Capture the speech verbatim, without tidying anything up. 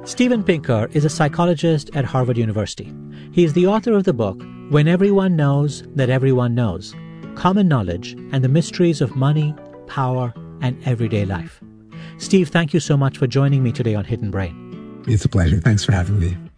Steven Pinker is a psychologist at Harvard University. He is the author of the book, When Everyone Knows That Everyone Knows, Common Knowledge and the Mysteries of Money, Power, and Everyday Life. Steve, thank you so much for joining me today on Hidden Brain. It's a pleasure. Thanks for having me.